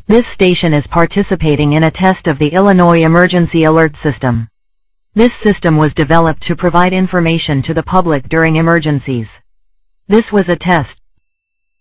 This station is participating in a test of the Illinois Emergency Alert System. This system was developed to provide information to the public during emergencies. This was a test